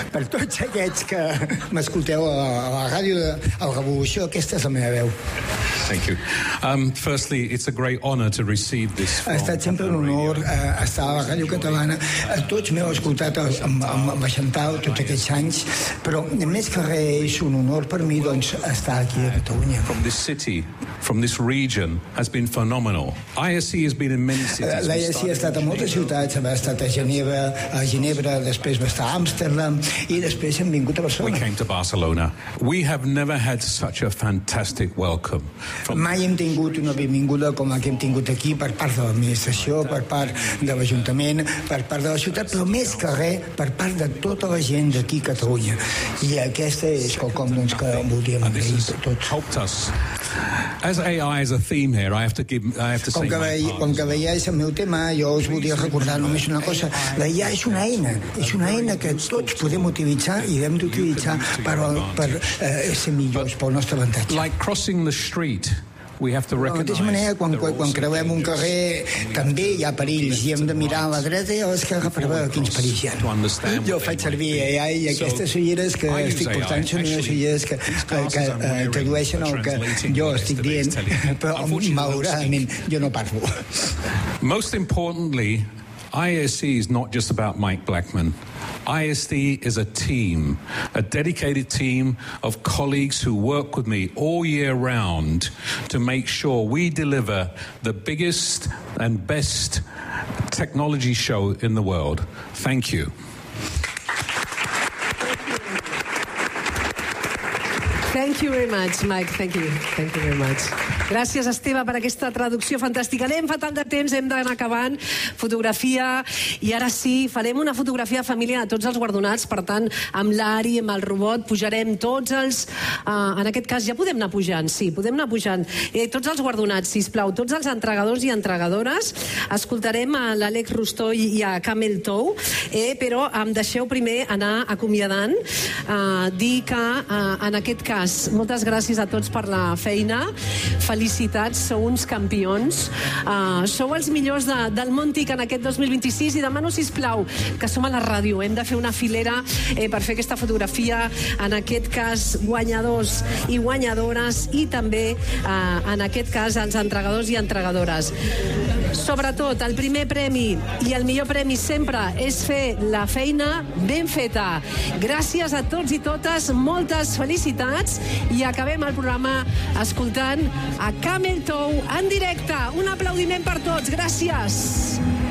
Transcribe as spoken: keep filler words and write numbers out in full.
per tots aquests que m'escolteu a la ràdio de la Revolució, aquesta és la meva veu. Thank you. Um, firstly, it's a great honor to receive this from... Ha estat sempre un honor uh, estar a la Ràdio Catalana. A tots m'heu escoltat amb, amb, amb la Chantal tots aquests anys, però més que res és un honor per mi, doncs, estar aquí a Catalunya. From this city, from this region, has been phenomenal. I S C has been in many cities. L'I S C ha estat a moltes ciutats, va estar a Ginebra, a Ginebra, després va estar a Amsterdam i després hem vingut a Barcelona. We came to Barcelona. We have never had such a fantastic welcome. From... Mai hem tingut una benvinguda com la que hem tingut aquí per part de l'administració, per part de l'Ajuntament, per part de la ciutat, però més que res per part de tota la gent d'aquí a Catalunya. I aquesta és quelcom doncs, que voldríem agrair a tots. As A I is a theme here, I have to give, I have to say com que, ve, com que veieu el meu tema, jo us volia recordar només una cosa. La I A és una eina, és una eina que tots podem utilitzar i hem d'utilitzar per, per eh, ser millors, pel nostre avantatge. Like crossing the street. De la mateixa manera, quan, quan creuem un carrer també hi ha perills i hem de mirar a la dreta i a l'esquerra per veure quins perills hi ha. Jo faig servir A I i aquestes ulleres que estic portant són unes ulleres que, que, que eh, tradueixen el que jo estic dient, però malauradament jo no parlo. Most importantly, I S C is not just about Mike Blackman. I S D is a team, a dedicated team of colleagues who work with me all year round to make sure we deliver the biggest and best technology show in the world. Thank you. Thank you very much, Mike. Thank you. Thank you very much. Gràcies, Esteve, per aquesta traducció fantàstica. Anem fatal de temps, hem d'anar acabant. Fotografia, i ara sí, farem una fotografia de família de tots els guardonats. Per tant, amb l'Ari, amb el robot, pujarem tots els... Uh, en aquest cas, ja podem anar pujant, sí, podem anar pujant. Eh, tots els guardonats, sisplau, tots els entregadors i entregadores. Escoltarem a l'Àlex Rostoll i a Camel Toe, eh, però em deixeu primer anar acomiadant. Uh, dir que, uh, en aquest cas, moltes gràcies a tots per la feina. Felicitats, sou uns campions. Uh, sou els millors de, del món TIC en aquest dos mil vint-i-sis i demano, sisplau, que som a la ràdio. Hem de fer una filera eh, per fer aquesta fotografia. En aquest cas, guanyadors i guanyadores i també, uh, en aquest cas, els entregadors i entregadores. Sobretot, el primer premi i el millor premi sempre és fer la feina ben feta. Gràcies a tots i totes, moltes felicitats i acabem el programa escoltant a Camel Toe en directe. Un aplaudiment per tots. Gràcies.